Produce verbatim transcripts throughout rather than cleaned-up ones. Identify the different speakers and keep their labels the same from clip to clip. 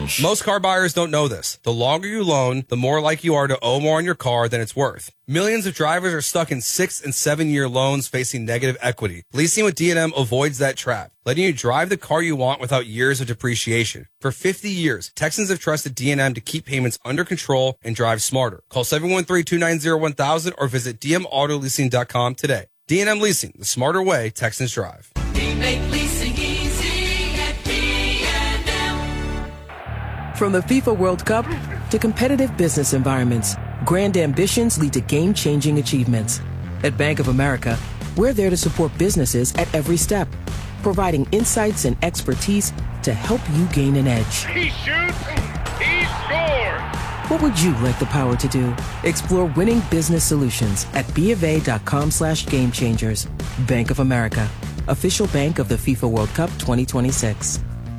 Speaker 1: Most car buyers don't know this. The longer you loan, the more likely you are to owe more on your car than it's worth. Millions of drivers are stuck in six and seven year loans facing negative equity. Leasing with D and M avoids that trap, letting you drive the car you want without years of depreciation. For fifty years, Texans have trusted D and M to keep payments under control and drive smarter. Call seven one three, two nine zero, one thousand or visit d m auto leasing dot com today. D and M Leasing, the smarter way Texans drive.
Speaker 2: We make leasing easy at D and M.
Speaker 3: From the FIFA World Cup to competitive business environments, grand ambitions lead to game-changing achievements. At Bank of America, we're there to support businesses at every step, providing insights and expertise to help you gain an edge.
Speaker 4: He shoots, he scores!
Speaker 3: What would you like the power to do? Explore winning business solutions at BofA.com slash game changers. Bank of America, official bank of the FIFA World Cup twenty twenty-six.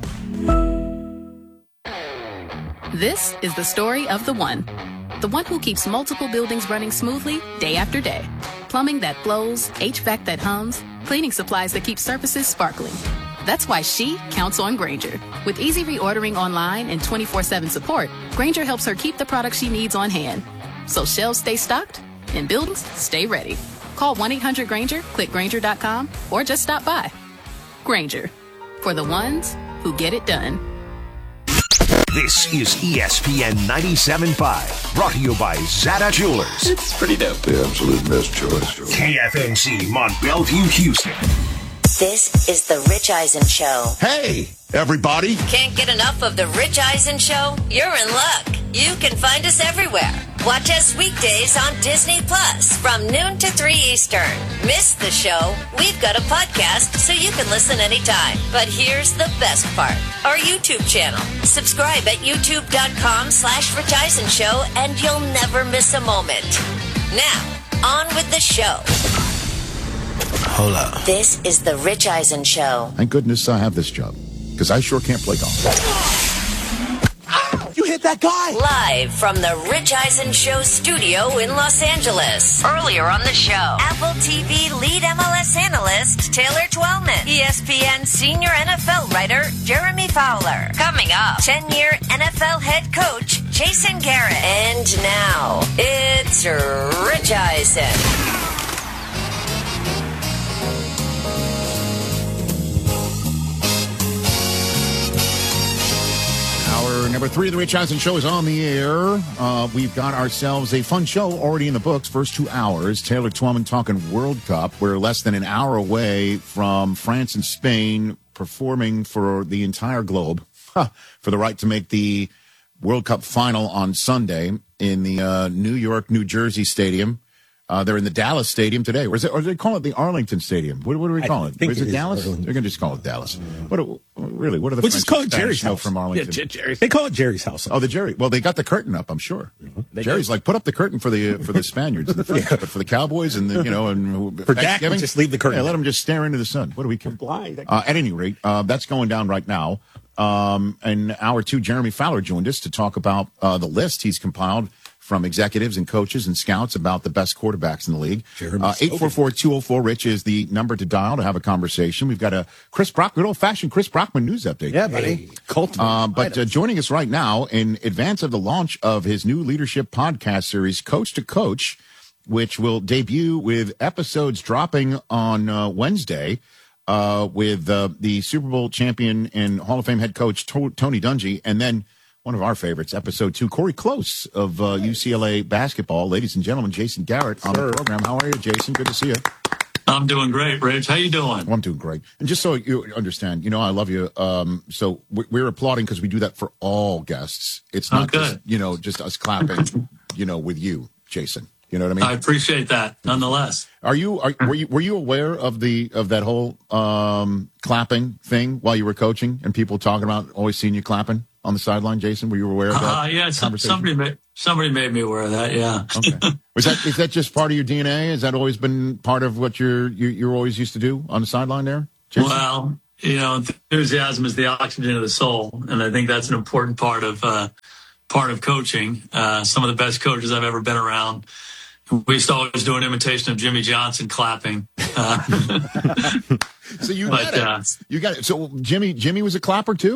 Speaker 5: This is the story of the one. The one who keeps multiple buildings running smoothly day after day. Plumbing that flows, H V A C that hums, cleaning supplies that keep surfaces sparkling. That's why she counts on Grainger. With easy reordering online and twenty-four seven support, Grainger helps her keep the products she needs on hand. So shelves stay stocked and buildings stay ready. Call one eight hundred Grainger, click Grainger dot com, or just stop by. Grainger, for the ones who get it done.
Speaker 6: This is E S P N ninety-seven point five, brought to you by Zada Jewelers.
Speaker 7: It's pretty dope.
Speaker 8: The absolute best choice.
Speaker 6: K F N C, Mont Belvieu, Houston.
Speaker 9: This is the Rich Eisen Show.
Speaker 8: Hey, everybody.
Speaker 9: Can't get enough of the Rich Eisen Show? You're in luck. You can find us everywhere. Watch us weekdays on Disney Plus from noon to three Eastern. Miss the show? We've got a podcast so you can listen anytime. But here's the best part. Our YouTube channel. Subscribe at youtube.com slash Rich Eisen Show and you'll never miss a moment. Now, on with the show.
Speaker 8: Hold up.
Speaker 9: This is the Rich Eisen Show.
Speaker 8: Thank goodness I have this job, because I sure can't play golf.
Speaker 7: You hit that guy!
Speaker 9: Live from the Rich Eisen Show studio in Los Angeles. Earlier on the show, Apple T V lead M L S analyst Taylor Twellman. E S P N senior N F L writer Jeremy Fowler. Coming up, ten-year N F L head coach Jason Garrett. And now, it's Rich Eisen.
Speaker 8: Hour number three of the Rich Eisen Show is on the air. Uh, we've got ourselves a fun show already in the books. First two hours, Taylor Twellman talking World Cup. We're less than an hour away from France and Spain performing for the entire globe huh, for the right to make the World Cup final on Sunday in the uh, New York, New Jersey Stadium. Uh, they're in the Dallas Stadium today. Or, is it, or do they call it the Arlington Stadium? What, what do we call
Speaker 10: I
Speaker 8: it?
Speaker 10: think
Speaker 8: Is it,
Speaker 10: it is
Speaker 8: Dallas?
Speaker 10: Arlington.
Speaker 8: They're going to just call it Dallas. What? Do, really? What are the
Speaker 10: We'll
Speaker 8: French
Speaker 10: just call it
Speaker 8: Spanish
Speaker 10: Jerry's
Speaker 8: know
Speaker 10: house
Speaker 8: from Arlington?
Speaker 10: Yeah, Jerry's. They call it Jerry's house.
Speaker 8: Oh, the Jerry. Well, they got the curtain up, I'm sure.
Speaker 10: They
Speaker 8: Jerry's
Speaker 10: do.
Speaker 8: like, put up the curtain for the for the Spaniards and the French, but for the Cowboys and the you know and
Speaker 10: For Dak,
Speaker 8: Thanksgiving,
Speaker 10: just leave the curtain
Speaker 8: Yeah, let
Speaker 10: up.
Speaker 8: them just stare into the sun. What do we care?
Speaker 10: Blind.
Speaker 8: Uh, at any rate, uh, that's going down right now. Um, and hour two, Jeremy Fowler joined us to talk about uh, the list he's compiled from executives and coaches and scouts about the best quarterbacks in the league. Uh, eight four four, two oh four, RICH is the number to dial to have a conversation. We've got a Chris Brock, good old-fashioned Chris Brockman news update.
Speaker 10: Yeah, buddy. Cult.
Speaker 8: Uh, but uh, joining us right now in advance of the launch of his new leadership podcast series, Coach to Coach, which will debut with episodes dropping on uh, Wednesday uh, with uh, the Super Bowl champion and Hall of Fame head coach to- Tony Dungy, and then one of our favorites, episode two, Corey Close of uh, U C L A basketball. Ladies and gentlemen, Jason Garrett on
Speaker 10: Sir.
Speaker 8: the program. How are you, Jason? Good to see you.
Speaker 11: I'm doing great, Rich. How you doing?
Speaker 8: Well, I'm doing great. And just so you understand, you know, I love you. Um, so we- we're applauding because we do that for all guests. It's not
Speaker 11: Oh,
Speaker 8: just,
Speaker 11: good.
Speaker 8: you know, just us clapping, you know, with you, Jason. You know what I mean?
Speaker 11: I appreciate that, nonetheless.
Speaker 8: Are you, are, were you, were you aware of the, of that whole, um, clapping thing while you were coaching and people talking about always seeing you clapping on the sideline, Jason? Were you aware of that?
Speaker 11: Uh, yeah, some,
Speaker 8: conversation?
Speaker 11: somebody made, somebody made me aware of that, yeah.
Speaker 8: Okay. Was that, is that just part of your D N A? Has that always been part of what you're, you, you're always used to do on the sideline there, Jason?
Speaker 11: Well, you know, enthusiasm is the oxygen of the soul, and I think that's an important part of, uh, part of coaching. Uh, some of the best coaches I've ever been around. We used to always do an imitation of Jimmy Johnson clapping. Uh,
Speaker 8: so you
Speaker 11: but,
Speaker 8: got it.
Speaker 11: Uh,
Speaker 8: you got it. So Jimmy, Jimmy was a clapper too?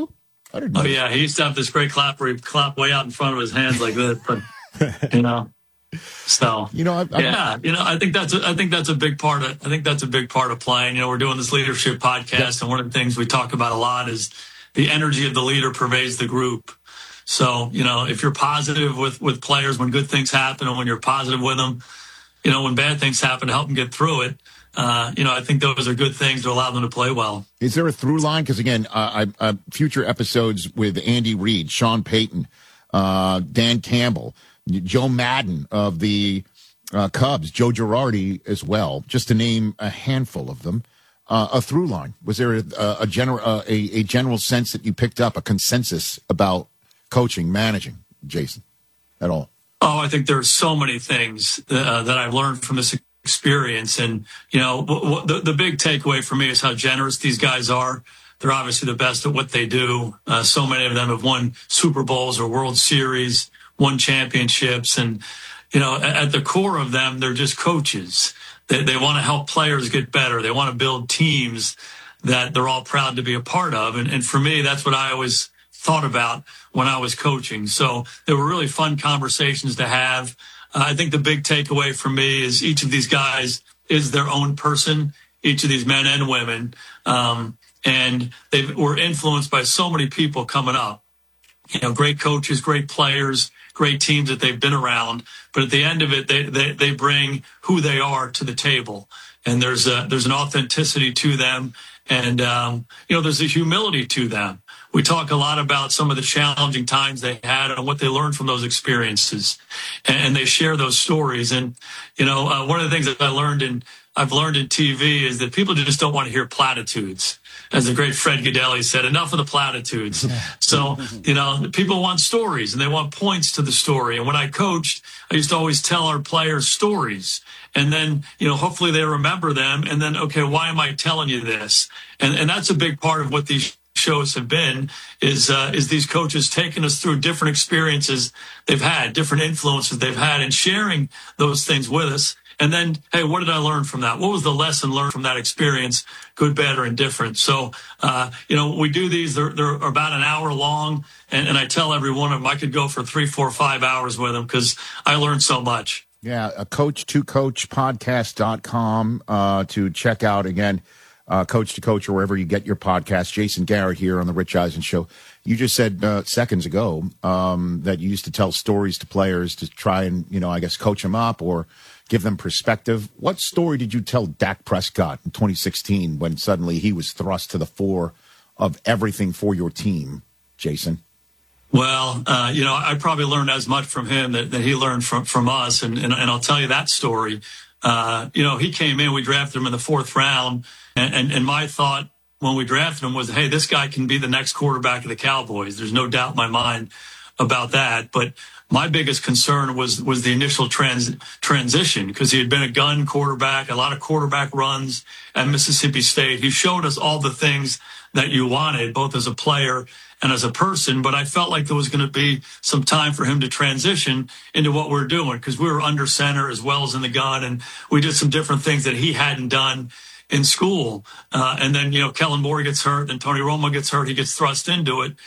Speaker 8: I didn't know.
Speaker 11: Oh, yeah. He used to have this great clap where he'd clap way out in front of his hands like this. But, you know, so,
Speaker 8: you know, I, I,
Speaker 11: yeah, you know, I think that's, a, I think that's a big part of, I think that's a big part of playing. You know, we're doing this leadership podcast, yeah. and one of the things we talk about a lot is the energy of the leader pervades the group. So, you know, if you're positive with, with players when good things happen, and when you're positive with them, you know, when bad things happen, to help them get through it, uh, you know, I think those are good things to allow them to play well.
Speaker 8: Is there a through line? Because, again, uh, I, uh, future episodes with Andy Reid, Sean Payton, uh, Dan Campbell, Joe Madden of the uh, Cubs, Joe Girardi as well, just to name a handful of them. Uh, a through line. Was there a, a, general, uh, a, a general sense that you picked up, a consensus about coaching, managing, Jason, at all?
Speaker 11: Oh, I think there are so many things uh, that I've learned from this experience. And, you know, w- w- the, the big takeaway for me is how generous these guys are. They're obviously the best at what they do. Uh, so many of them have won Super Bowls or World Series, won championships. And, you know, at, at the core of them, they're just coaches. They, they want to help players get better. They want to build teams that they're all proud to be a part of. And, and for me, that's what I always thought about when I was coaching. So they were really fun conversations to have. Uh, I think the big takeaway for me is each of these guys is their own person, each of these men and women. Um, and they were influenced by so many people coming up. You know, great coaches, great players, great teams that they've been around. But at the end of it, they, they, they bring who they are to the table. And there's a, there's an authenticity to them. And, um, you know, there's a humility to them. We talk a lot about some of the challenging times they had and what they learned from those experiences. And, and they share those stories. And, you know, uh, one of the things that I learned in, I've learned in T V is that people just don't want to hear platitudes. As the great Fred Godelli said, enough of the platitudes. So, you know, people want stories and they want points to the story. And when I coached, I used to always tell our players stories. And then, you know, hopefully they remember them. And then, okay, why am I telling you this? And, and that's a big part of what these shows have been is, uh, is these coaches taking us through different experiences they've had, different influences they've had, and sharing those things with us. And then, hey, what did I learn from that? What was the lesson learned from that experience, good, bad, or indifferent? So, uh, you know, we do these, they're, they're about an hour long, and, and I tell every one of them I could go for three, four, five hours with them because I learned so much.
Speaker 8: Yeah, a coach to coach podcast dot com uh, to check out, again, uh, Coach to Coach or wherever you get your podcast. Jason Garrett here on the Rich Eisen Show. You just said uh, seconds ago um, that you used to tell stories to players to try and, you know, I guess coach them up or give them perspective. What story did you tell Dak Prescott in twenty sixteen when suddenly he was thrust to the fore of everything for your team, Jason?
Speaker 11: Well, uh, you know, I probably learned as much from him that, that he learned from, from us. And, and, and I'll tell you that story. Uh, you know, he came in, we drafted him in the fourth round. And, and, and my thought when we drafted him was, hey, this guy can be the next quarterback of the Cowboys. There's no doubt in my mind about that. But my biggest concern was was the initial trans, transition because he had been a gun quarterback, a lot of quarterback runs at Mississippi State. He showed us all the things that you wanted, both as a player and as a person. But I felt like there was going to be some time for him to transition into what we're doing because we were under center as well as in the gun. And we did some different things that he hadn't done in school. Uh, and then, you know, Kellen Moore gets hurt, then Tony Romo gets hurt. He gets thrust into it.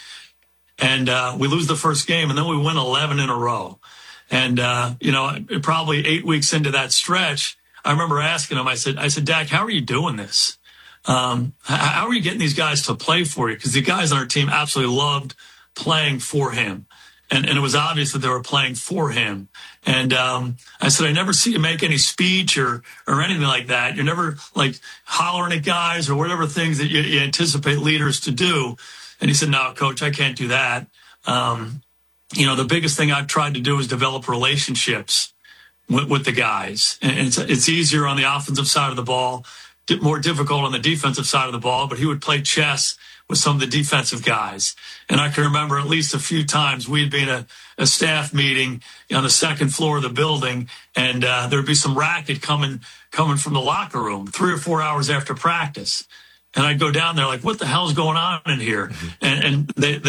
Speaker 11: And uh, we lose the first game, and then we win eleven in a row. And, uh, you know, probably eight weeks into that stretch, I remember asking him, I said, I said, Dak, how are you doing this? Um, how are you getting these guys to play for you? Because the guys on our team absolutely loved playing for him. And, and it was obvious that they were playing for him. And um, I said, I never see you make any speech or or anything like that. You're never, like, hollering at guys or whatever things that you, you anticipate leaders to do. And he said, no, Coach, I can't do that. Um, you know, the biggest thing I've tried to do is develop relationships with, with the guys. And it's, it's easier on the offensive side of the ball, more difficult on the defensive side of the ball, but he would play chess with some of the defensive guys. And I can remember at least a few times we'd be in a, a staff meeting on the second floor of the building, and uh, there'd be some racket coming coming from the locker room three or four hours after practice. And I'd go down there like, what the hell's going on in here? Mm-hmm. And, and they, they,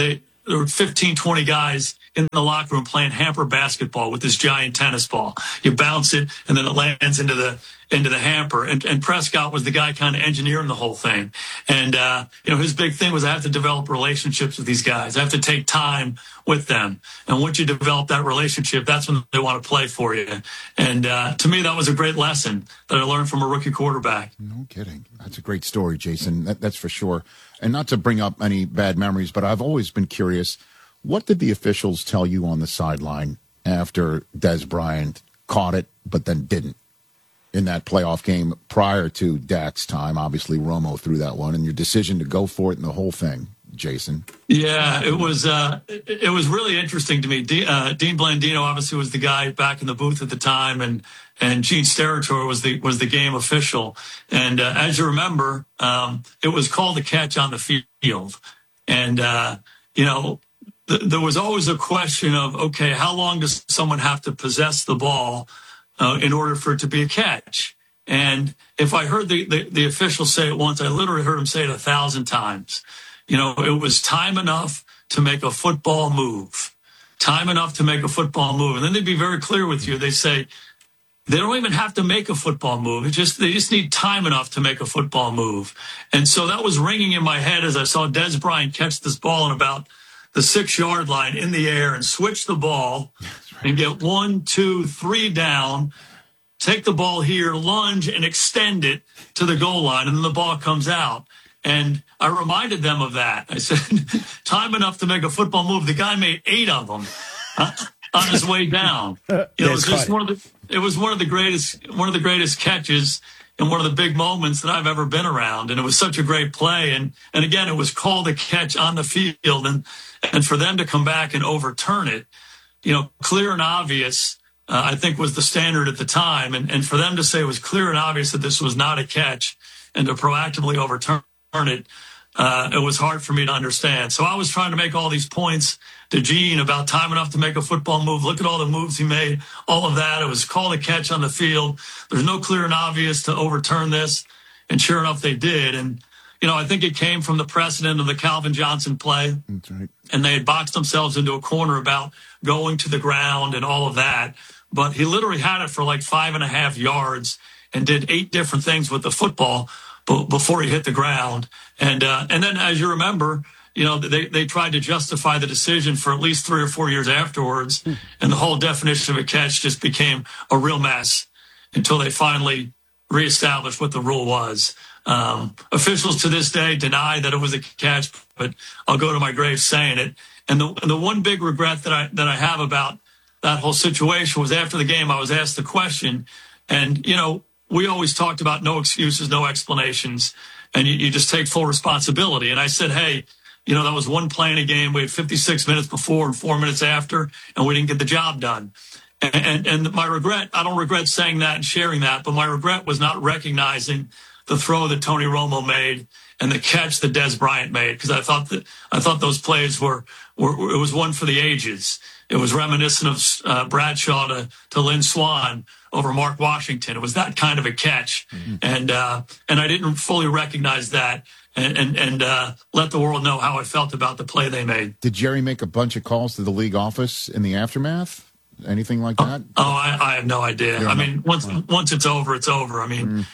Speaker 11: there were fifteen, twenty guys in the locker room playing hamper basketball with this giant tennis ball. You bounce it, and then it lands into the into the hamper. And, and Prescott was the guy kind of engineering the whole thing. And, uh, you know, his big thing was I have to develop relationships with these guys. I have to take time with them. And once you develop that relationship, that's when they want to play for you. And uh, to me, that was a great lesson that I learned from a rookie quarterback.
Speaker 8: No kidding. That's a great story, Jason. That, that's for sure. And not to bring up any bad memories, but I've always been curious. What did the officials tell you on the sideline after Dez Bryant caught it, but then didn't in that playoff game prior to Dak's time? Obviously, Romo threw that one, and your decision to go for it and the whole thing, Jason.
Speaker 11: Yeah, it was uh, it, it was really interesting to me. De- uh, Dean Blandino obviously was the guy back in the booth at the time, and and Gene Steratore was the was the game official. And uh, as you remember, um, it was called a catch on the field, and uh, you know. There was always a question of, okay, how long does someone have to possess the ball uh, in order for it to be a catch? And if I heard the, the, the official say it once, I literally heard him say it a thousand times. You know, it was time enough to make a football move. Time enough to make a football move. And then they'd be very clear with you. They say they don't even have to make a football move. It just they just need time enough to make a football move. And so that was ringing in my head as I saw Dez Bryant catch this ball in about the six-yard line in the air and switch the ball right. and get one, two, three down, take the ball here, lunge, and extend it to the goal line, and then the ball comes out. And I reminded them of that. I said, time enough to make a football move. The guy made eight of them uh, on his way down. You know, it was just one of the, it was one of the greatest, one of the greatest catches and one of the big moments that I've ever been around. And it was such a great play. And, and again, it was called a catch on the field. And, and for them to come back and overturn it, you know, clear and obvious, uh, I think was the standard at the time. And, and for them to say it was clear and obvious that this was not a catch and to proactively overturn it, uh, it was hard for me to understand. So I was trying to make all these points to Gene about time enough to make a football move. Look at all the moves he made, all of that. It was called a catch on the field. There's no clear and obvious to overturn this. And sure enough, they did. And, you know, I think it came from the precedent of the Calvin Johnson play.
Speaker 8: That's right.
Speaker 11: And they had boxed themselves into a corner about going to the ground and all of that. But he literally had it for like five and a half yards and did eight different things with the football b- before he hit the ground. And, uh, and then, as you remember, you know, they, they tried to justify the decision for at least three or four years afterwards. Mm. And the whole definition of a catch just became a real mess until they finally reestablished what the rule was. Um, officials to this day deny that it was a catch, but I'll go to my grave saying it. And the, and the one big regret that I, that I have about that whole situation was after the game, I was asked the question. And, you know, we always talked about no excuses, no explanations, and you, you just take full responsibility. And I said, hey, you know, that was one play in a game. We had fifty-six minutes before and four minutes after, and we didn't get the job done. And, and, and my regret, I don't regret saying that and sharing that, but my regret was not recognizing the throw that Tony Romo made and the catch that Dez Bryant made, because I thought that I thought those plays were, were it was one for the ages. It was reminiscent of uh, Bradshaw to, to Lynn Swan over Mark Washington. It was that kind of a catch, mm-hmm. and uh, and I didn't fully recognize that. And and, and uh, let the world know how I felt about the play they made.
Speaker 8: Did Jerry make a bunch of calls to the league office in the aftermath? Anything like that?
Speaker 11: Oh, oh I, I have no idea. I mean, once wow. once it's over, it's over. I mean,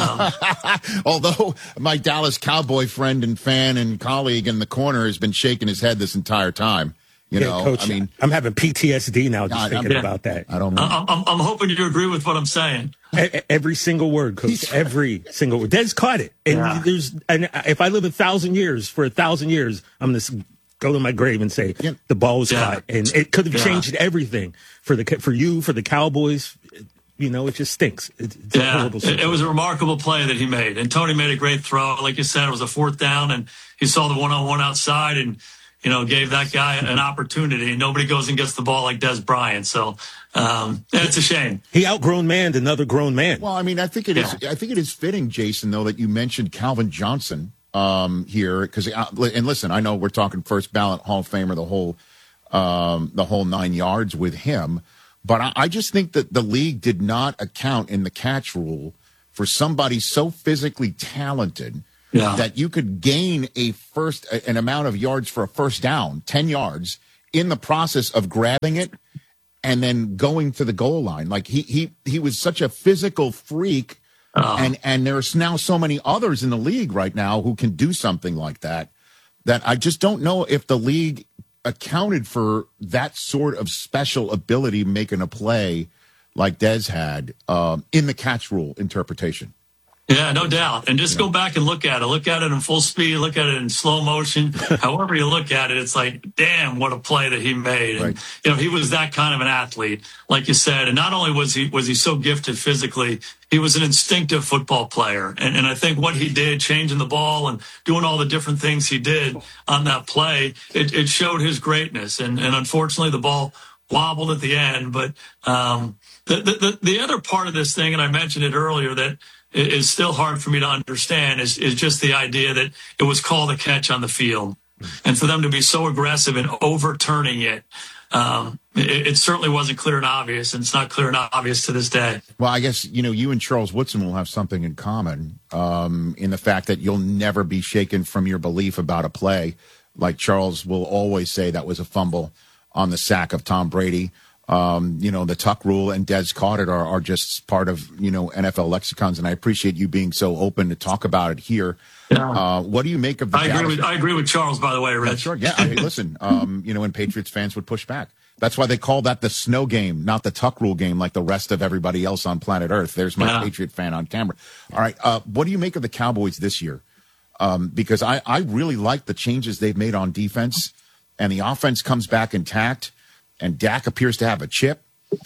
Speaker 11: mm.
Speaker 8: um, although my Dallas Cowboy friend and fan and colleague in the corner has been shaking his head this entire time. You
Speaker 10: yeah,
Speaker 8: know,
Speaker 10: Coach,
Speaker 8: I mean,
Speaker 10: I'm having P T S D now just God, thinking
Speaker 11: yeah.
Speaker 10: about that.
Speaker 8: I don't know.
Speaker 11: I'm, I'm, I'm hoping you agree with what I'm saying.
Speaker 10: Every single word, Coach. Every single word. Dez caught it. And yeah. there's, and if I live a thousand years, for a thousand years, I'm going to go to my grave and say yeah. the ball was yeah. caught, and it could have yeah. changed everything for the for you, for the Cowboys. You know, it just stinks. It's, it's
Speaker 11: yeah,
Speaker 10: a horrible
Speaker 11: it, it was a remarkable play that he made, and Tony made a great throw. Like you said, it was a fourth down, and he saw the one-on-one outside, and you know, gave that guy an opportunity. Nobody goes and gets the ball like Dez Bryant. So um, it's a shame.
Speaker 10: He outgrown man, another grown man.
Speaker 8: Well, I mean, I think it yeah. is. I think it is fitting, Jason, though, that you mentioned Calvin Johnson um, here, because and listen, I know we're talking first ballot Hall of Famer, the whole um, the whole nine yards with him, but I, I just think that the league did not account in the catch rule for somebody so physically talented
Speaker 11: Yeah.
Speaker 8: that you could gain a first an amount of yards for a first down, ten yards, in the process of grabbing it and then going to the goal line. Like he he he was such a physical freak,
Speaker 11: Oh.
Speaker 8: and and there's now so many others in the league right now who can do something like that. That I just don't know if the league accounted for that sort of special ability making a play like Dez had um, in the catch rule interpretation.
Speaker 11: Yeah, no doubt. And just go back and look at it. Look at it in full speed. Look at it in slow motion. However you look at it, it's like, damn, what a play that he made. And,
Speaker 8: Right.
Speaker 11: you know, he was that kind of an athlete, like you said. And not only was he was he so gifted physically, he was an instinctive football player. And, and I think what he did, changing the ball and doing all the different things he did on that play, it, it showed his greatness. And, and unfortunately, the ball wobbled at the end. But um, the, the, the, the other part of this thing, and I mentioned it earlier, that is still hard for me to understand is, is just the idea that it was called a catch on the field. And for them to be so aggressive in overturning it, um, it, it certainly wasn't clear and obvious, and it's not clear and obvious to this day.
Speaker 8: Well, I guess, you know, you and Charles Woodson will have something in common um, in the fact that you'll never be shaken from your belief about a play. Like Charles will always say that was a fumble on the sack of Tom Brady. Um, you know, the tuck rule and Dez caught it are, are just part of, you know, N F L lexicons. And I appreciate you being so open to talk about it here.
Speaker 11: Yeah.
Speaker 8: Uh, what do you make of the
Speaker 11: I agree
Speaker 8: Dallas-
Speaker 11: with I agree with Charles, by the way, Rich.
Speaker 8: Yeah, sure. Yeah, I mean, listen, um, you know, and Patriots fans would push back. That's why they call that the snow game, not the tuck rule game like the rest of everybody else on planet Earth. There's my
Speaker 11: Yeah.
Speaker 8: Patriot fan on camera. All right. Uh, what do you make of the Cowboys this year? Um, because I, I really like the changes they've made on defense, and the offense comes back intact, and Dak appears to have a chip.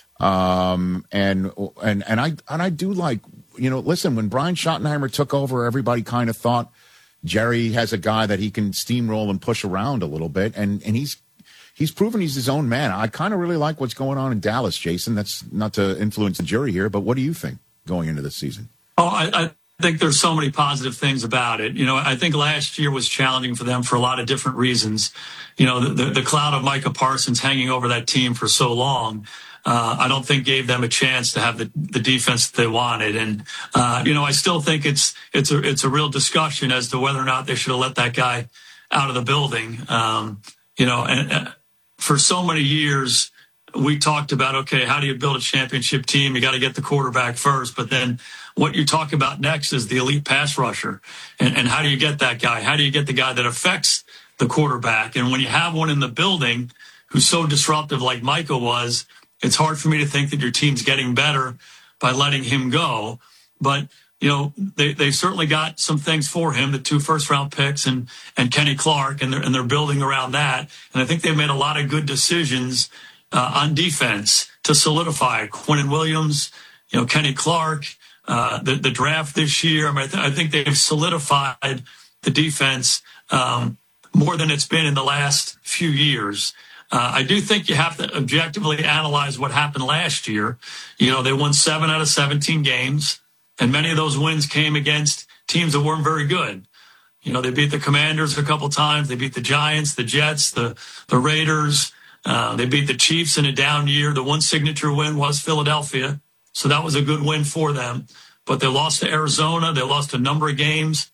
Speaker 8: Um, and, and, and I, and I do like, you know, listen, when Brian Schottenheimer took over, everybody kind of thought Jerry has a guy that he can steamroll and push around a little bit. And, and he's, he's proven he's his own man. I kind of really like what's going on in Dallas, Jason. That's not to influence the jury here, but what do you think going into this season?
Speaker 11: Oh, I, I think there's so many positive things about it. You know, I think last year was challenging for them for a lot of different reasons. You know, the, the, the cloud of Micah Parsons hanging over that team for so long, uh, I don't think gave them a chance to have the, the defense that they wanted. And, uh, you know, I still think it's, it's a, it's a real discussion as to whether or not they should have let that guy out of the building. Um, you know, and uh, for so many years, we talked about, okay, how do you build a championship team? You got to get the quarterback first, but then what you talk about next is the elite pass rusher. And, and how do you get that guy? How do you get the guy that affects the quarterback? And when you have one in the building who's so disruptive like Micah was, it's hard for me to think that your team's getting better by letting him go. But, you know, they, they certainly got some things for him, the two first round picks and, and Kenny Clark, and they're, and they're building around that. And I think they've made a lot of good decisions uh, on defense to solidify Quinnen Williams, you know, Kenny Clark, uh, the, the draft this year. I mean, I, th- I think they've solidified the defense um, more than it's been in the last few years. Uh, I do think you have to objectively analyze what happened last year. You know, they won seven out of seventeen games, and many of those wins came against teams that weren't very good. You know, they beat the Commanders a couple times. They beat the Giants, the Jets, the, the Raiders. Uh, they beat the Chiefs in a down year. The one signature win was Philadelphia, so that was a good win for them. But they lost to Arizona. They lost a number of games,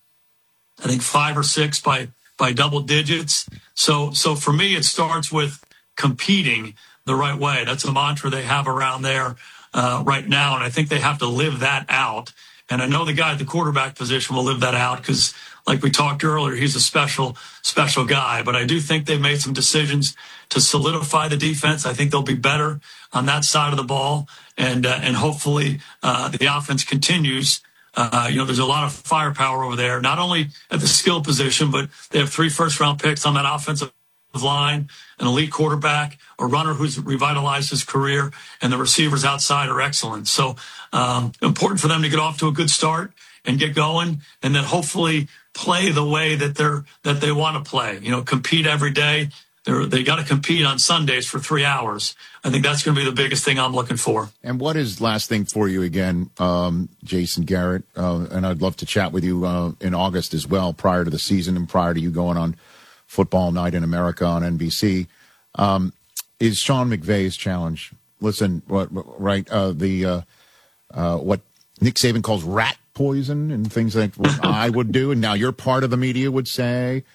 Speaker 11: I think five or six by by double digits. So, so for me, it starts with competing the right way. That's a mantra they have around there uh, right now, and I think they have to live that out. And I know the guy at the quarterback position will live that out because, like we talked earlier, he's a special, special guy. But I do think they've made some decisions to solidify the defense. I think they'll be better on that side of the ball, and uh, and hopefully uh, the offense continues. Uh, you know, there's a lot of firepower over there, not only at the skill position, but they have three first-round picks on that offensive line, an elite quarterback, a runner who's revitalized his career, and the receivers outside are excellent. So um, important for them to get off to a good start and get going, and then hopefully play the way that they're that they want to play. You know, compete every day. They're, they got to compete on Sundays for three hours. I think that's going to be the biggest thing I'm looking for.
Speaker 8: And what is last thing for you again, um, Jason Garrett? Uh, and I'd love to chat with you uh, in August as well, prior to the season and prior to you going on Football Night in America on N B C. Um, is Sean McVay's challenge? Listen, what, right? Uh, the uh, uh, what Nick Saban calls rat poison and things like what I would do, and now you're part of the media would say.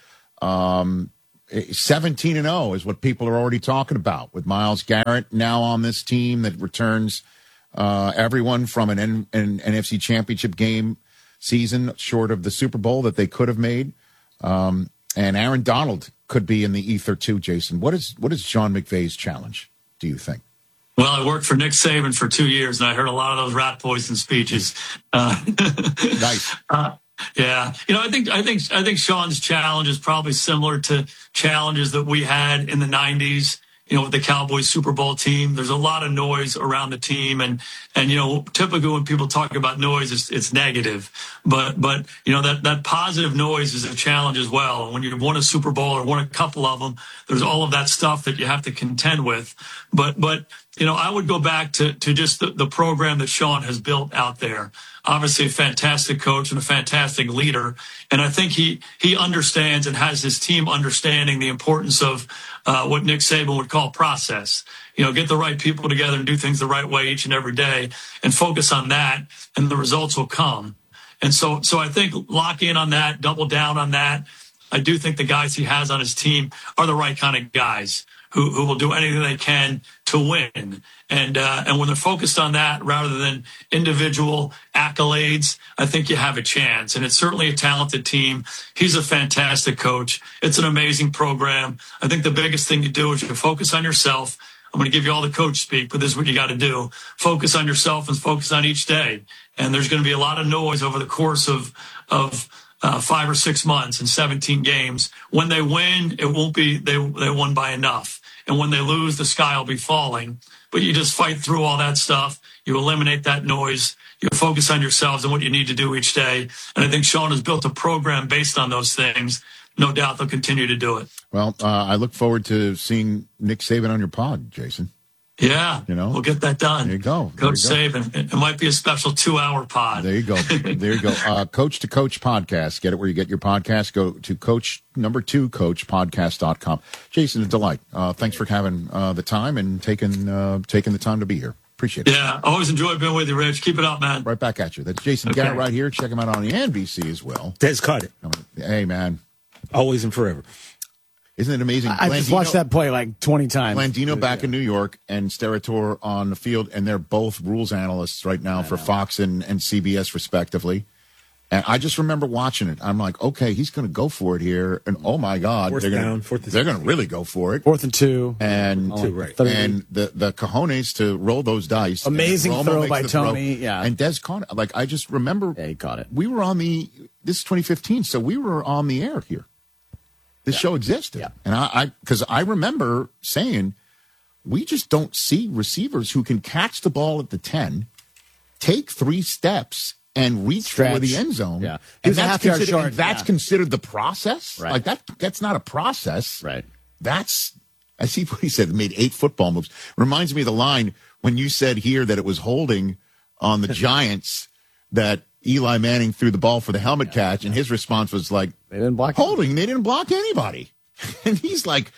Speaker 8: Um, seventeen and oh is what people are already talking about with Myles Garrett now on this team that returns uh, everyone from an, N- an N F C Championship game season short of the Super Bowl that they could have made. Um, and Aaron Donald could be in the ether too, Jason. What is what is Sean McVay's challenge, do you think?
Speaker 11: Well, I worked for Nick Saban for two years, and I heard a lot of those rat poison speeches. Uh,
Speaker 8: nice.
Speaker 11: Uh, yeah, you know, I think I think I think Sean's challenge is probably similar to challenges that we had in the nineties. You know, with the Cowboys Super Bowl team, there's a lot of noise around the team, and and you know, typically when people talk about noise, it's, it's negative, but but you know that that positive noise is a challenge as well. And when you've won a Super Bowl or won a couple of them, there's all of that stuff that you have to contend with. But but you know, I would go back to to just the, the program that Sean has built out there. Obviously, a fantastic coach and a fantastic leader, and I think he he understands and has his team understanding the importance of uh, what Nick Saban would call process. You know, get the right people together and do things the right way each and every day, and focus on that, and the results will come. And so, so I think lock in on that, double down on that. I do think the guys he has on his team are the right kind of guys who who will do anything they can to win. And uh, and when they're focused on that rather than individual accolades, I think you have a chance. And it's certainly a talented team. He's a fantastic coach. It's an amazing program. I think the biggest thing you do is you focus on yourself. I'm going to give you all the coach speak, but this is what you got to do. Focus on yourself and focus on each day. And there's going to be a lot of noise over the course of of uh, five or six months and seventeen games. When they win, it won't be they they won by enough. And when they lose, the sky will be falling. But you just fight through all that stuff. You eliminate that noise. You focus on yourselves and what you need to do each day. And I think Sean has built a program based on those things. No doubt they'll continue to do it.
Speaker 8: Well, uh, I look forward to seeing Nick Saban on your pod, Jason.
Speaker 11: Yeah,
Speaker 8: you know,
Speaker 11: we'll get that done.
Speaker 8: There you go.
Speaker 11: Coach
Speaker 8: there you go.
Speaker 11: Saban. It might be a special two-hour pod.
Speaker 8: There you go. There you go. Uh, Coach to Coach podcast. Get it where you get your podcast. Go to Coach number two Coach podcast dot com. Jason, a delight. Uh, thanks for having uh, the time and taking uh, taking the time to be here. Appreciate it.
Speaker 11: Yeah, always enjoy being with you, Rich. Keep it up, man.
Speaker 8: Right back at you. That's Jason
Speaker 11: Okay.
Speaker 8: Garrett right here. Check him out on the N B C as well.
Speaker 10: Des caught it.
Speaker 8: Hey, man.
Speaker 10: Always and forever.
Speaker 8: Isn't it amazing?
Speaker 7: I just watched that play like twenty times.
Speaker 8: Blandino back in New York and Steratore on the field, and they're both rules analysts right now for Fox and, and C B S, respectively. And I just remember watching it. I'm like, okay, he's going to go for it here. And oh, my God.
Speaker 10: Fourth
Speaker 8: they're
Speaker 10: down,
Speaker 8: gonna,
Speaker 10: fourth and
Speaker 8: They're going to really go for it.
Speaker 7: Fourth and two.
Speaker 8: And,
Speaker 7: Two, right.
Speaker 8: and the, the cojones to roll those dice.
Speaker 7: Amazing
Speaker 8: And Romo
Speaker 7: throw
Speaker 8: makes
Speaker 7: by
Speaker 8: the throw.
Speaker 7: Tony, yeah.
Speaker 8: And Des caught it. Like, I just remember.
Speaker 7: Yeah, he caught it.
Speaker 8: We were on the, this is twenty fifteen, so we were on the air here. This
Speaker 7: Yeah.
Speaker 8: show existed.
Speaker 7: Yeah.
Speaker 8: And I, I, because I remember saying, we just don't see receivers who can catch the ball at the ten, take three steps, and reach
Speaker 7: Stretch.
Speaker 8: for the end zone.
Speaker 7: Yeah. He
Speaker 8: And
Speaker 7: was a
Speaker 8: that's,
Speaker 7: half yard
Speaker 8: considered,
Speaker 7: short,
Speaker 8: and that's
Speaker 7: yeah.
Speaker 8: considered the process.
Speaker 7: Right.
Speaker 8: Like that, that's not a process.
Speaker 7: Right.
Speaker 8: That's, I see what he said, made eight football moves. Reminds me of the line when you said here that it was holding on the Giants that Eli Manning threw the ball for the helmet catch, and his response was like,
Speaker 7: They didn't block
Speaker 8: holding, they didn't block anybody. And he's like,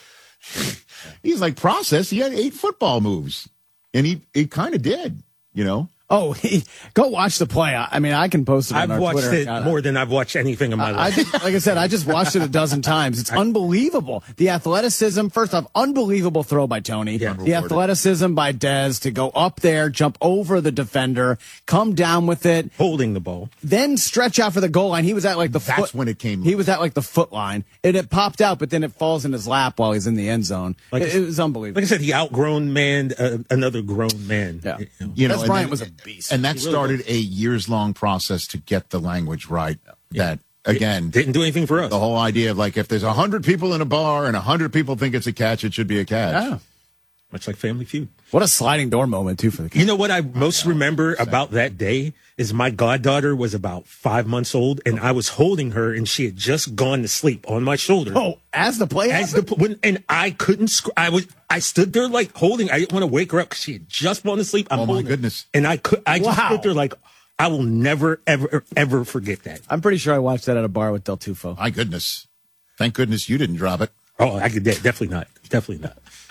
Speaker 8: he's like, process, he had eight football moves. And he, he kind of did, you know?
Speaker 7: Oh, he, go watch the play. I, I mean, I can post it on
Speaker 10: I've
Speaker 7: our
Speaker 10: watched
Speaker 7: Twitter
Speaker 10: it
Speaker 7: account.
Speaker 10: more than I've watched anything in my
Speaker 7: I, I
Speaker 10: life.
Speaker 7: just, like I said, I just watched it a dozen times. It's unbelievable. The athleticism, first off, unbelievable throw by Tony.
Speaker 10: Yeah.
Speaker 7: The athleticism by Dez to go up there, jump over the defender, come down with it,
Speaker 10: Holding the ball.
Speaker 7: then stretch out for the goal line. He was at like the
Speaker 8: That's
Speaker 7: foot.
Speaker 8: when it came.
Speaker 7: He was at like the foot line, and it popped out, but then it falls in his lap while he's in the end zone.
Speaker 10: Like-
Speaker 7: it, it was unbelievable.
Speaker 10: Like I said, he outgrown man, uh, another grown man.
Speaker 7: Yeah.
Speaker 10: You know.
Speaker 8: You know,
Speaker 7: Des
Speaker 8: and
Speaker 7: Bryant
Speaker 8: then-
Speaker 7: was a beast.
Speaker 8: And that
Speaker 10: He really
Speaker 8: started a years long process to get the language right. That, again,
Speaker 10: Didn't do anything for us.
Speaker 8: the whole idea of like, if there's a hundred people in a bar and a hundred people think it's a catch, it should be a catch.
Speaker 7: Yeah.
Speaker 10: Much like Family Feud.
Speaker 7: What a sliding door moment, too, for the
Speaker 10: You know what I most remember about that day is my goddaughter was about five months old, and I was holding her, and she had just gone to sleep on my shoulder.
Speaker 7: Oh, as the play
Speaker 10: As the when, and I couldn't. Sc- I was. I stood there like holding. I didn't want to wake her up because she had just gone to sleep. I'm
Speaker 8: Oh, my
Speaker 10: holding her.
Speaker 8: goodness.
Speaker 10: And I could. I just
Speaker 7: Wow.
Speaker 10: stood there like I will never, ever, ever forget that.
Speaker 7: I'm pretty sure I watched that at a bar with Del Tufo.
Speaker 8: My goodness. Thank goodness you didn't drop it.
Speaker 10: Oh, I could. de- Definitely not. Definitely not.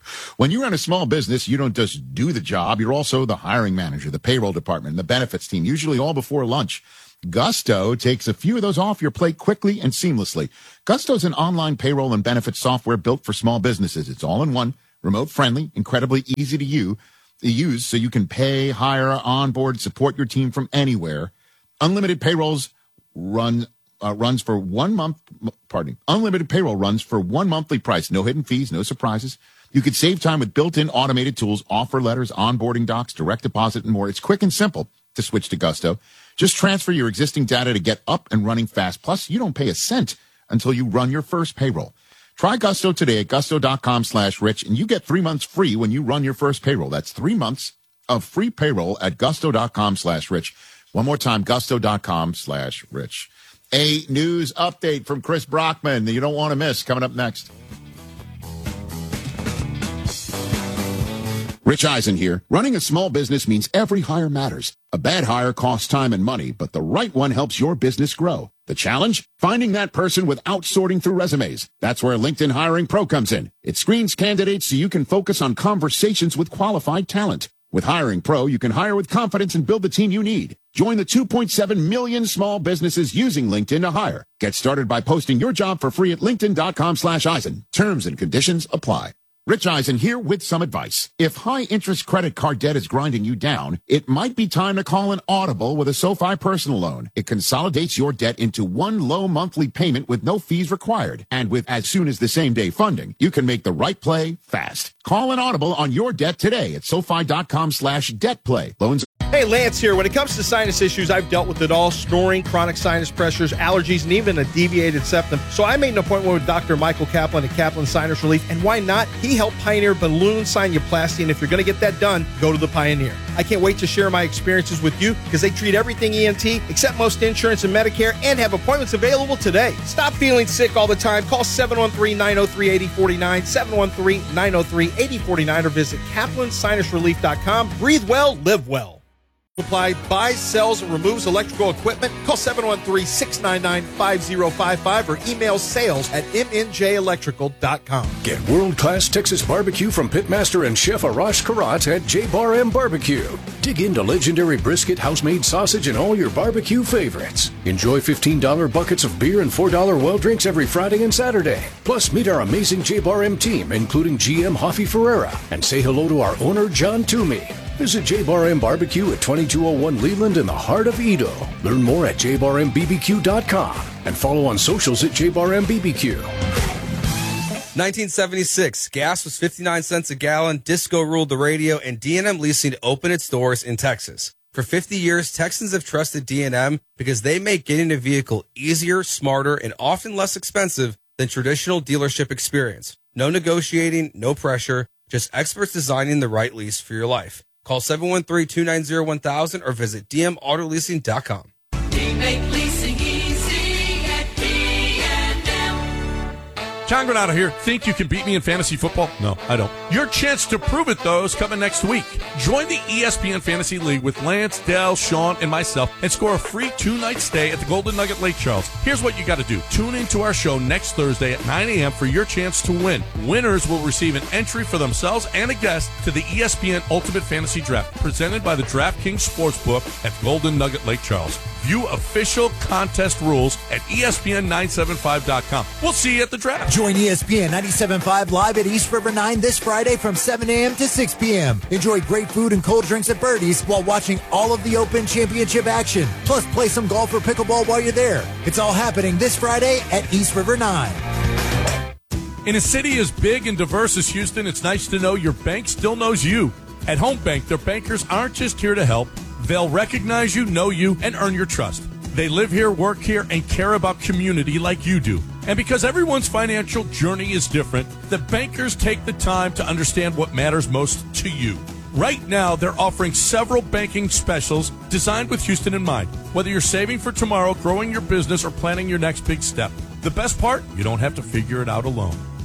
Speaker 8: When you run a small business, you don't just do the job. You're also the hiring manager, the payroll department, and the benefits team, usually all before lunch. Gusto takes a few of those off your plate quickly and seamlessly. Gusto's an online payroll and benefits software built for small businesses. It's all in one, remote friendly, incredibly easy to use, use so you can pay, hire, onboard, support your team from anywhere. Unlimited payrolls run uh, runs for one month. Pardon me. Unlimited payroll runs for one monthly price. No hidden fees, no surprises. You could save time with built-in automated tools, offer letters, onboarding docs, direct deposit, and more. It's quick and simple to switch to Gusto. Just transfer your existing data to get up and running fast. Plus, you don't pay a cent until you run your first payroll. Try Gusto today at gusto.com slash rich, and you get three months free when you run your first payroll. That's three months of free payroll at gusto.com slash rich. One more time, gusto.com slash rich. A news update from Chris Brockman that you don't want to miss coming up next. Rich Eisen here. Running a small business means every hire matters. A bad hire costs time and money, but the right one helps your business grow. The challenge? Finding that person without sorting through resumes. That's where LinkedIn Hiring Pro comes in. It screens candidates so you can focus on conversations with qualified talent. With Hiring Pro, you can hire with confidence and build the team you need. Join the two point seven million small businesses using LinkedIn to hire. Get started by posting your job for free at linkedin.com slash Eisen. Terms and conditions apply. Rich Eisen here with some advice. If high-interest credit card debt is grinding you down, it might be time to call an audible with a SoFi personal loan. It consolidates your debt into one low monthly payment with no fees required. And with as soon as the same-day funding, you can make the right play fast. Call an audible on your debt today at SoFi.com slash debt play. Loans.
Speaker 12: Hey, Lance here. When it comes to sinus issues, I've dealt with it all. Snoring, chronic sinus pressures, allergies, and even a deviated septum. So I made an appointment with Doctor Michael Kaplan at Kaplan Sinus Relief. And why not? He helped pioneer balloon sinuplasty. And if you're going to get that done, go to the Pioneer. I can't wait to share my experiences with you because they treat everything E N T, accept most insurance and Medicare, and have appointments available today. Stop feeling sick all the time. Call seven one three, nine oh three, eight oh four nine, seven one three, nine oh three, eight oh four nine, or visit kaplan sinus relief dot com. Breathe well, live well. Supply buys, sells, and removes electrical equipment. Call seven one three, six nine nine, five oh five five or email sales at m n j electrical dot com.
Speaker 13: Get world-class Texas barbecue from pitmaster and chef Arash Karat at J Bar M Barbecue. Dig into legendary brisket, house-made sausage, and all your barbecue favorites. Enjoy fifteen dollar buckets of beer and four dollar well drinks every Friday and Saturday. Plus, meet our amazing J Bar M team, including G M Hoffy Ferreira, and say hello to our owner, John Toomey. Visit J Bar M Barbecue at twenty-two oh one Leland in the heart of Edo. Learn more at j bar m b b q dot com and follow on socials at J Bar M B B Q.
Speaker 1: nineteen seventy-six, gas was fifty-nine cents a gallon, disco ruled the radio, and D and M Leasing opened its doors in Texas. For fifty years, Texans have trusted D and M because they make getting a vehicle easier, smarter, and often less expensive than traditional dealership experience. No negotiating, no pressure, just experts designing the right lease for your life. Call seven one three, two nine zero, one thousand or visit d m auto leasing dot com.
Speaker 2: We make leasing easy at D and M.
Speaker 14: John Granado here. Think you can beat me in fantasy football? No, I don't. Your chance to prove it, though, is coming next week. Join the E S P N Fantasy League with Lance, Dell, Sean, and myself and score a free two-night stay at the Golden Nugget Lake Charles. Here's what you got to do. Tune into our show next Thursday at nine a.m. for your chance to win. Winners will receive an entry for themselves and a guest to the E S P N Ultimate Fantasy Draft, presented by the DraftKings Sportsbook at Golden Nugget Lake Charles. View official contest rules at E S P N nine seventy-five dot com. We'll see you at the draft.
Speaker 15: Join E S P N ninety-seven point five live at East River nine this Friday from seven a.m. to six p.m. Enjoy great food and cold drinks at Birdie's while watching all of the Open Championship action. Plus, play some golf or pickleball while you're there. It's all happening this Friday at East River nine.
Speaker 14: In a city as big and diverse as Houston, it's nice to know your bank still knows you. At Home Bank, their bankers aren't just here to help. They'll recognize you, know you, and earn your trust. They live here, work here, and care about community like you do. And because everyone's financial journey is different, the bankers take the time to understand what matters most to you. Right now, they're offering several banking specials designed with Houston in mind. Whether you're saving for tomorrow, growing your business, or planning your next big step. The best part? You don't have to figure it out alone.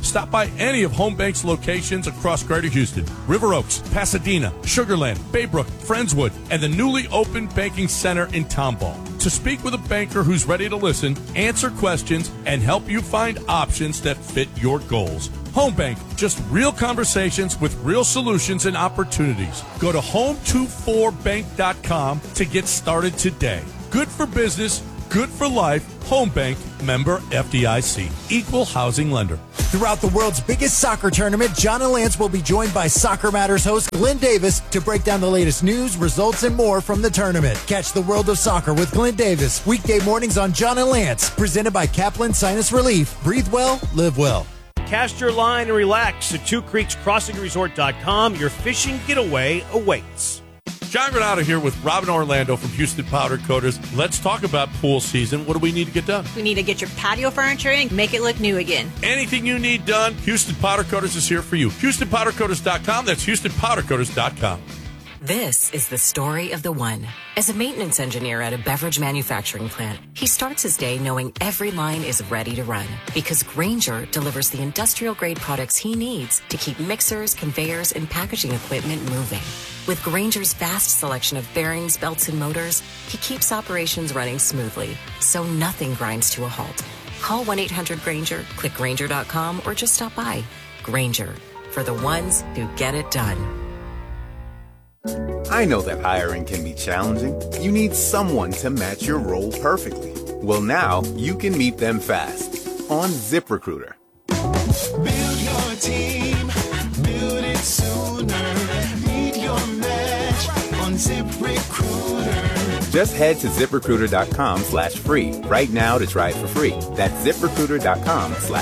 Speaker 14: Stop by any of Home Bank's locations across Greater Houston, River Oaks, Pasadena, Sugar Land, Baybrook, Friendswood, and the newly opened Banking Center in Tomball. To speak with a banker who's ready to listen, answer questions, and help you find options that fit your goals. Home Bank, just real conversations with real solutions and opportunities. Go to home two four bank dot com to get started today. Good for business, good for life. Home Bank, member F D I C, equal housing lender.
Speaker 15: Throughout the world's biggest soccer tournament, John and Lance will be joined by Soccer Matters host Glenn Davis to break down the latest news, results, and more from the tournament. Catch the world of soccer with Glenn Davis, weekday mornings on John and Lance, presented by Kaplan Sinus Relief. Breathe well, live well.
Speaker 16: Cast your line and relax at two creeks crossing resort dot com. Your fishing getaway awaits.
Speaker 14: John Granado here with Robin Orlando from Houston Powder Coaters. Let's talk about pool season. What do we need to get done?
Speaker 17: We need to get your patio furniture in and make it look new again.
Speaker 14: Anything you need done, Houston Powder Coaters is here for you. Houston Powder Coaters dot com. That's Houston Powder Coaters dot com.
Speaker 18: This is the story of the one. As a maintenance engineer at a beverage manufacturing plant, he starts his day knowing every line is ready to run because Grainger delivers the industrial-grade products he needs to keep mixers, conveyors, and packaging equipment moving. With Grainger's vast selection of bearings, belts, and motors, he keeps operations running smoothly, so nothing grinds to a halt. Call one eight hundred Grainger, click Grainger dot com, or just stop by. Grainger, for the ones who get it done.
Speaker 19: I know that hiring can be challenging. You need someone to match your role perfectly. Well, now you can meet them fast on ZipRecruiter.
Speaker 2: Build your team, build it sooner. Meet your match on ZipRecruiter.
Speaker 19: Just head to ZipRecruiter dot com slash free right now to try it for free. That's ZipRecruiter dot com slash